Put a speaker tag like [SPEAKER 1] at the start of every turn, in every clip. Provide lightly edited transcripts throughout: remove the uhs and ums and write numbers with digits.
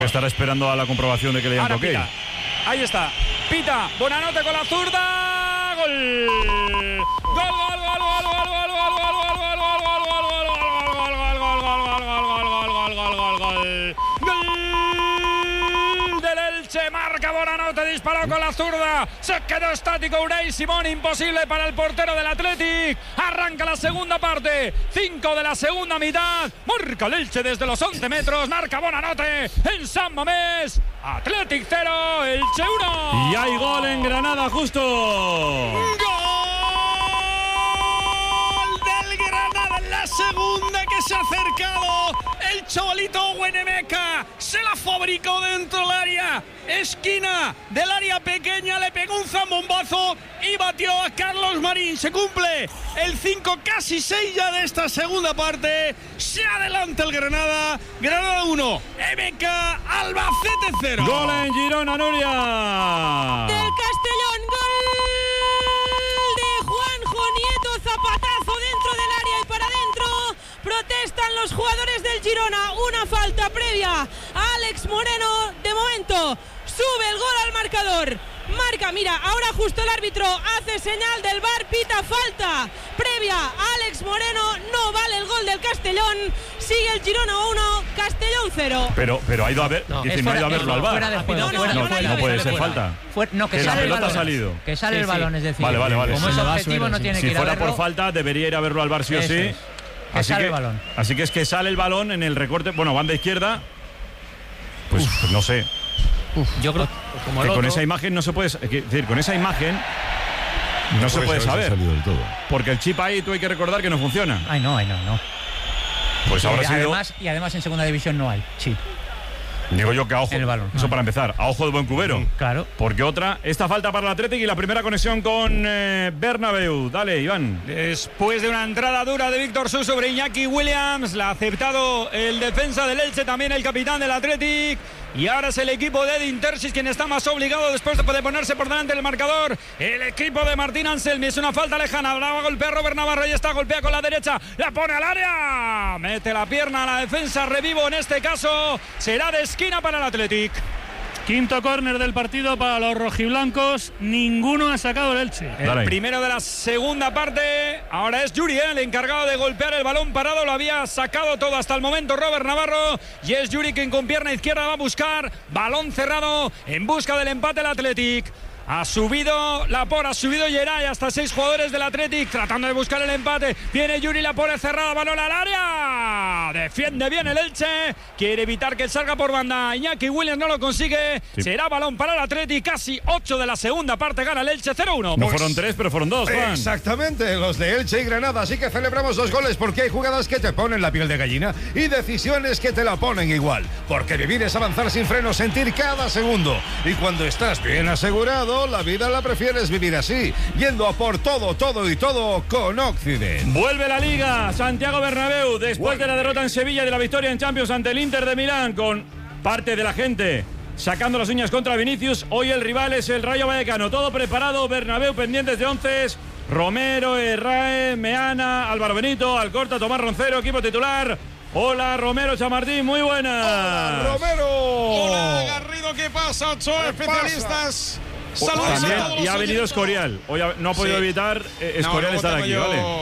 [SPEAKER 1] Estará esperando a la comprobación de que le hayan toque.
[SPEAKER 2] Ahí está. Pita. Buonanotte con la zurda. Gol. Gol. Marca Buonanotte, disparó con la zurda, se quedó estático Unai Simón, imposible para el portero del Athletic. Arranca la segunda parte, 5 de la segunda mitad, marca el Elche desde los 11 metros, marca Buonanotte en San Mamés, Athletic 0, Elche 1.
[SPEAKER 1] Y hay gol en Granada justo.
[SPEAKER 2] ¡Gol del Granada en la segunda que se ha acercado! El chavalito Huenemeca se la fabricó dentro del área, esquina del área pequeña, le pegó un zambombazo y batió a Carlos Marín. Se cumple el 5, casi 6 ya de esta segunda parte. Se adelanta el Granada. Granada 1, MK Albacete 0.
[SPEAKER 1] Gol en Girona, Nuria.
[SPEAKER 3] Del Castellón, gol de Juanjo Nieto, zapatazo dentro del área y para adentro. Protestan los jugadores del Girona, una falta previa a Alex Moreno. De momento sube el gol al marcador. Marca, mira, ahora justo el árbitro hace señal del VAR, pita falta previa a Alex Moreno. No vale el gol del Castellón. Sigue el Girona 1, Castellón 0.
[SPEAKER 1] Pero ha ido a ver, no ha ido a verlo al VAR.
[SPEAKER 3] No
[SPEAKER 1] puede ser falta.
[SPEAKER 4] No, que
[SPEAKER 1] la
[SPEAKER 4] sale
[SPEAKER 1] pelota
[SPEAKER 4] el balón.
[SPEAKER 1] ha salido.
[SPEAKER 4] Que sale el balón, es decir.
[SPEAKER 1] Vale.
[SPEAKER 4] Como es objetivo, no tiene que ir a verlo.
[SPEAKER 1] Si fuera por falta, debería ir a verlo al VAR sí o sí.
[SPEAKER 4] Sale el balón.
[SPEAKER 1] Así que es que sale el balón en el recorte. Bueno, banda izquierda. Pues no sé.
[SPEAKER 4] Yo creo
[SPEAKER 1] que con esa imagen no se puede. Es decir, con esa imagen no se puede saber. Porque el chip ahí tú hay que recordar que no funciona.
[SPEAKER 4] Ay, no.
[SPEAKER 1] Pues ahora sí.
[SPEAKER 4] Y además en segunda división no hay chip.
[SPEAKER 1] Digo yo que a ojo.
[SPEAKER 4] El balón.
[SPEAKER 1] Eso para empezar. A ojo de buen cubero.
[SPEAKER 4] Claro.
[SPEAKER 1] Porque esta falta para el Athletic y la primera conexión con Bernabéu. Dale, Iván.
[SPEAKER 2] Después de una entrada dura de Víctor Sus sobre Iñaki Williams, la ha aceptado el defensa del Elche, también el capitán del Athletic. Y ahora es el equipo de Edin Terzic quien está más obligado después de poder ponerse por delante del marcador. El equipo de Martín Anselmi, es una falta lejana. La va a golpear Robert Navarro y está golpea con la derecha. La pone al área. Mete la pierna a la defensa. Revivo en este caso. Será de esquina para el Athletic.
[SPEAKER 5] Quinto córner del partido para los rojiblancos. Ninguno ha sacado el Elche.
[SPEAKER 2] El primero de la segunda parte. Ahora es Yuri, el encargado de golpear el balón parado. Lo había sacado todo hasta el momento Robert Navarro. Y es Yuri quien con pierna izquierda va a buscar. Balón cerrado en busca del empate el Athletic. Ha subido Laporte, ha subido Geray, hasta 6 jugadores del Athletic tratando de buscar el empate. Viene Yuri, la pone cerrada, balón al área. Defiende bien el Elche, quiere evitar que salga por banda. Iñaki Williams no lo consigue. Sí. Será balón para el Athletic, casi 8 de la segunda parte, gana el Elche 0-1.
[SPEAKER 1] No fueron 3, pero fueron 2, Juan.
[SPEAKER 6] Exactamente, los de Elche y Granada. Así que celebramos 2 goles porque hay jugadas que te ponen la piel de gallina y decisiones que te la ponen igual. Porque vivir es avanzar sin freno, sentir cada segundo. Y cuando estás bien asegurado, la vida la prefieres vivir así, yendo a por todo con Occident.
[SPEAKER 1] Vuelve la Liga, Santiago Bernabéu, después de la derrota en Sevilla y de la victoria en Champions ante el Inter de Milán, con parte de la gente sacando las uñas contra Vinicius. Hoy el rival es el Rayo Vallecano. Todo preparado, Bernabéu pendientes de 11. Romero, Herrera, Meana, Álvaro Benito, Alcorta, Tomás Roncero, equipo titular. Hola Romero, Chamartín, muy buenas.
[SPEAKER 6] Hola Romero.
[SPEAKER 7] Hola Garrido, ¿qué pasa? 8 especialistas. Saludos
[SPEAKER 1] también,
[SPEAKER 7] a todos
[SPEAKER 1] y ha venido Escorial. Hoy no ha podido evitar Escorial estar aquí,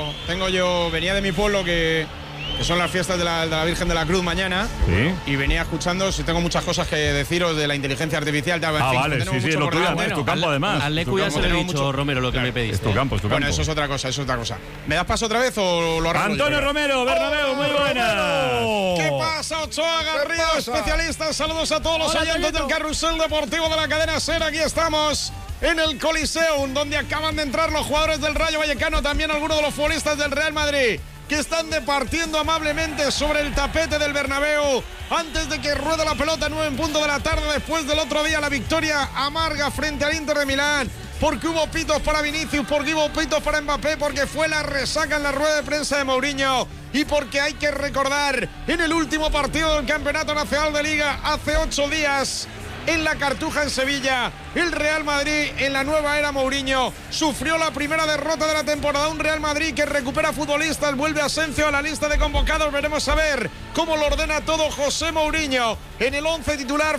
[SPEAKER 1] ¿vale?
[SPEAKER 7] Venía de mi pueblo que son las fiestas de la Virgen de la Cruz mañana.
[SPEAKER 1] ¿Sí?
[SPEAKER 7] Y venía escuchando, si tengo muchas cosas que deciros de la inteligencia artificial.
[SPEAKER 1] Vale, sí, es lo tuyo, es tu campo además.
[SPEAKER 8] Al Lecu ya se le he dicho, Romero, lo que me pediste.
[SPEAKER 1] Es tu campo.
[SPEAKER 7] Bueno, eso es otra cosa, ¿Me das paso otra vez o lo arreglo?
[SPEAKER 1] Antonio Romero, Bernabéu, muy buenas.
[SPEAKER 7] ¿Qué pasa, Ochoa Garrido, especialistas? Saludos a todos los oyentes del Carrusel Deportivo de la cadena SER. Aquí estamos en el Coliseum, donde acaban de entrar los jugadores del Rayo Vallecano, también algunos de los futbolistas del Real Madrid, que están departiendo amablemente sobre el tapete del Bernabéu antes de que ruede la pelota 9 en punto de la tarde, después del otro día la victoria amarga frente al Inter de Milán, porque hubo pitos para Vinicius, porque hubo pitos para Mbappé, porque fue la resaca en la rueda de prensa de Mourinho y porque hay que recordar, en el último partido del Campeonato Nacional de Liga hace 8 días, en la Cartuja en Sevilla. El Real Madrid en la nueva era Mourinho sufrió la primera derrota de la temporada. Un Real Madrid que recupera futbolistas, vuelve Asensio a la lista de convocados. Veremos a ver cómo lo ordena todo José Mourinho. En el 11 titular